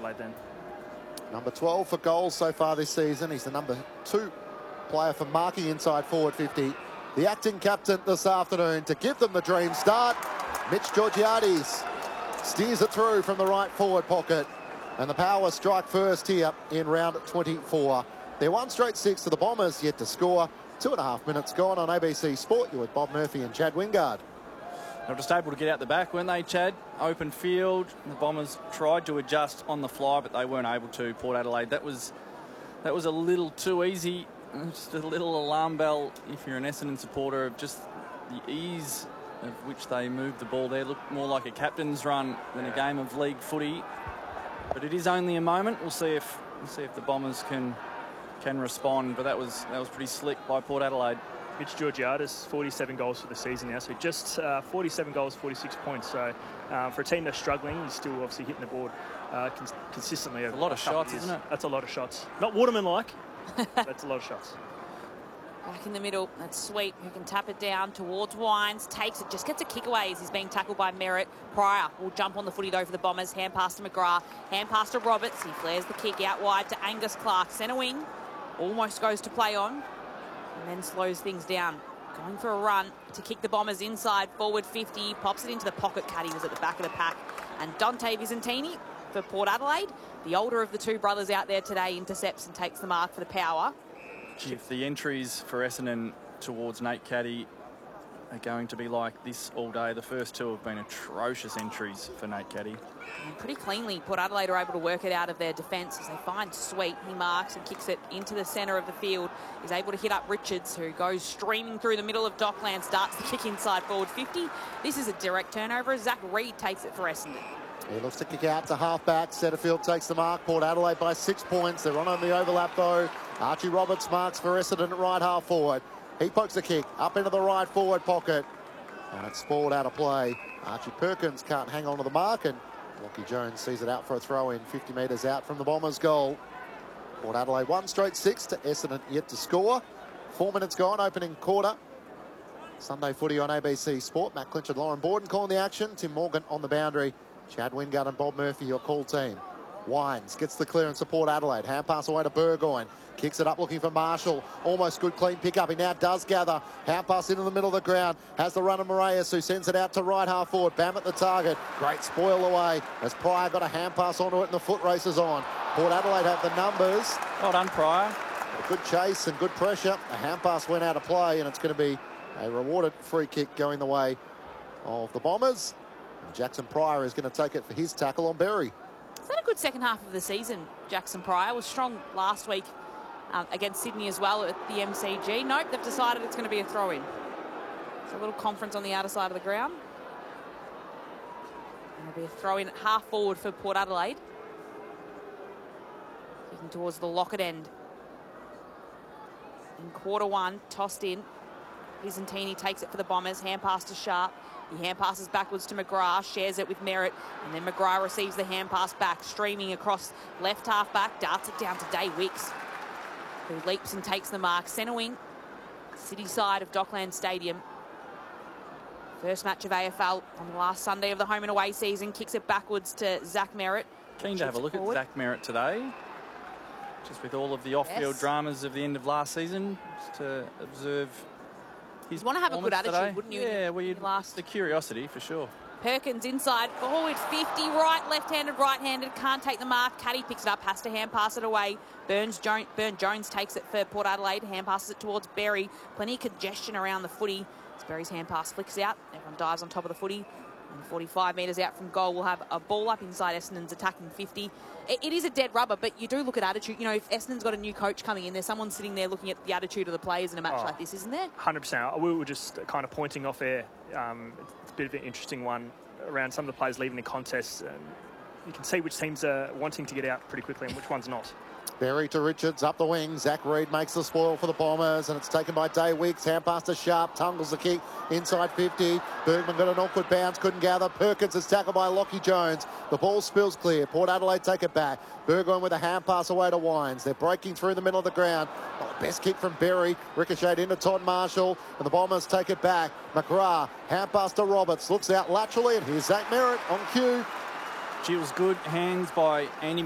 Adelaide then. Number 12 for goals so far this season. He's the number 2 player for marking inside forward 50. The acting captain this afternoon to give them the dream start. Mitch Georgiades steers it through from the right forward pocket. And the Power strike first here in round 24. They're 1 straight 6 to the Bombers, yet to score. 2.5 minutes gone on ABC Sport. You're with Bob Murphy and Chad Wingard. They were just able to get out the back, weren't they, Chad? Open field. The Bombers tried to adjust on the fly, but they weren't able to. Port Adelaide, that was a little too easy. Just a little alarm bell if you're an Essendon supporter of just the ease of which they moved the ball there. Looked more like a captain's run than a game of league footy. But it is only a moment. We'll see if the Bombers can respond. But that was pretty slick by Port Adelaide. Mitch Georgiades, 47 goals for the season now, so just 47 goals, 46 points. So for a team that's struggling, he's still obviously hitting the board consistently. A lot of shots, isn't it? That's a lot of shots. Not Waterman-like. That's a lot of shots. Back in the middle, that's Sweet, who can tap it down towards Wines, takes it, just gets a kick away as he's being tackled by Merritt. Pryor will jump on the footy though for the Bombers, hand pass to McGrath, hand pass to Roberts, he flares the kick out wide to Angus Clark, centre wing, almost goes to play on, and then slows things down. Going for a run to kick the Bombers inside, forward 50, pops it into the pocket. Caddy was at the back of the pack, and Dante Visentini for Port Adelaide, the older of the two brothers out there today, intercepts and takes the mark for the Power. If the entries for Essendon towards Nate Caddy are going to be like this all day, the first two have been atrocious entries for Nate Caddy. And pretty cleanly, Port Adelaide are able to work it out of their defence as they find Sweet. He marks and kicks it into the centre of the field. He's able to hit up Richards, who goes streaming through the middle of Dockland, starts the kick inside forward 50. This is a direct turnover as Zach Reid takes it for Essendon. He looks to kick out to half-back. Setterfield takes the mark. Port Adelaide by 6 points. They're on the overlap, though. Archie Roberts marks for Essendon at right half forward. He pokes a kick up into the right forward pocket. And it's spoiled out of play. Archie Perkins can't hang on to the mark, and Lockie Jones sees it out for a throw-in 50 metres out from the Bombers' goal. Port Adelaide 1 straight 6 to Essendon yet to score. 4 minutes gone, opening quarter. Sunday footy on ABC Sport. Matt Clinch and Lauren Borden calling the action. Tim Morgan on the boundary. Chad Wingard and Bob Murphy, your call team. Wines gets the clearance to Port Adelaide. Hand pass away to Burgoyne. Kicks it up looking for Marshall. Almost good clean pick up. He now does gather. Hand pass into the middle of the ground. Has the run of Moraes, who sends it out to right half forward. Bam at the target. Great spoil away as Pryor got a hand pass onto it and the foot race is on. Port Adelaide have the numbers. Well done, Pryor. A good chase and good pressure. A hand pass went out of play and it's going to be a rewarded free kick going the way of the Bombers. Jackson Pryor is going to take it for his tackle on Berry. He's had a good second half of the season, Jackson Pryor. Was strong last week against Sydney as well at the MCG. Nope, they've decided it's going to be a throw-in. It's a little conference on the outer side of the ground. And it'll be a throw-in at half forward for Port Adelaide. Kicking towards the Lockett end. In quarter one, tossed in. Visentini takes it for the Bombers. Hand pass to Sharp. He hand passes backwards to McGrath, shares it with Merritt, and then McGrath receives the hand pass back, streaming across left half back, darts it down to Day Wicks, who leaps and takes the mark. Centre wing, city side of Dockland Stadium. First match of AFL on the last Sunday of the home and away season. Kicks it backwards to Zach Merritt. Keen to have a look at Zach Merritt today, just with all of the off-field dramas of the end of last season, just to observe. You'd want to have a good attitude, today, wouldn't you? Yeah, well, the curiosity for sure. Perkins inside, forward 50, right, left-handed, right-handed, can't take the mark. Caddy picks it up, has to hand pass it away. Burn Jones takes it for Port Adelaide, hand passes it towards Berry. Plenty of congestion around the footy. As Berry's hand pass flicks out, everyone dives on top of the footy. And 45 metres out from goal, we'll have a ball up inside Essendon's attacking 50. It is a dead rubber, but you do look at attitude. You know, if Essendon's got a new coach coming in, there's someone sitting there looking at the attitude of the players in a match like this, isn't there? 100%. We were just kind of pointing off there. It's a bit of an interesting one around some of the players leaving the contest. You can see which teams are wanting to get out pretty quickly and which ones not. Berry to Richards, up the wing. Zach Reid makes the spoil for the Bombers, and it's taken by Day Wicks. Hand pass to Sharp, tungles the kick inside 50. Bergman got an awkward bounce, couldn't gather. Perkins is tackled by Lockie Jones. The ball spills clear. Port Adelaide take it back. Burgoyne with a hand pass away to Wines. They're breaking through the middle of the ground. Oh, best kick from Berry. Ricocheted into Todd Marshall, and the Bombers take it back. McGrath, hand pass to Roberts. Looks out laterally, and here's Zach Merritt on cue. Gilles good hands by Andy